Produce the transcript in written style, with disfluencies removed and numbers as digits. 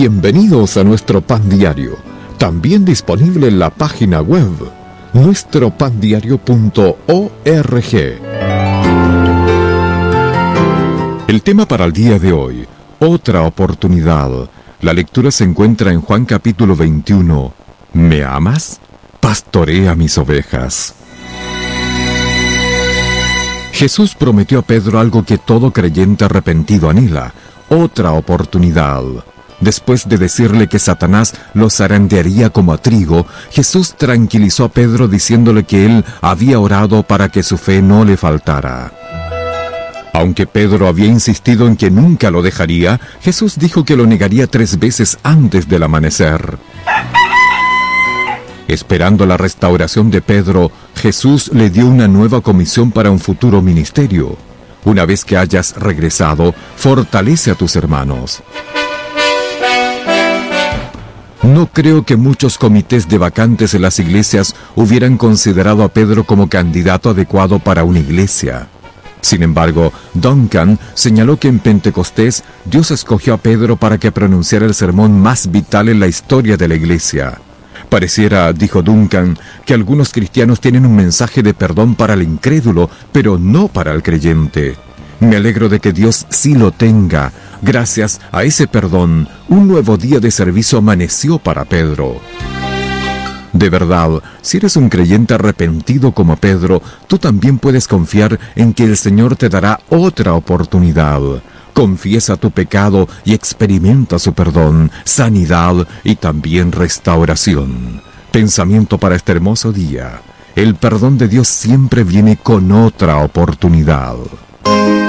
Bienvenidos a nuestro Pan Diario, también disponible en la página web nuestropandiario.org. El tema para el día de hoy, otra oportunidad. La lectura se encuentra en Juan capítulo 21. ¿Me amas? Pastorea mis ovejas. Jesús prometió a Pedro algo que todo creyente arrepentido anhela, otra oportunidad. Después de decirle que Satanás lo zarandearía como a trigo, Jesús tranquilizó a Pedro diciéndole que él había orado para que su fe no le faltara. Aunque Pedro había insistido en que nunca lo dejaría, Jesús dijo que lo negaría 3 veces antes del amanecer. Esperando la restauración de Pedro, Jesús le dio una nueva comisión para un futuro ministerio. Una vez que hayas regresado, fortalece a tus hermanos. No creo que muchos comités de vacantes en las iglesias hubieran considerado a Pedro como candidato adecuado para una iglesia. Sin embargo, Duncan señaló que en Pentecostés Dios escogió a Pedro para que pronunciara el sermón más vital en la historia de la iglesia. Pareciera, dijo Duncan, que algunos cristianos tienen un mensaje de perdón para el incrédulo, pero no para el creyente. Me alegro de que Dios sí lo tenga. Gracias a ese perdón, un nuevo día de servicio amaneció para Pedro. De verdad, si eres un creyente arrepentido como Pedro, tú también puedes confiar en que el Señor te dará otra oportunidad. Confiesa tu pecado y experimenta su perdón, sanidad y también restauración. Pensamiento para este hermoso día. El perdón de Dios siempre viene con otra oportunidad.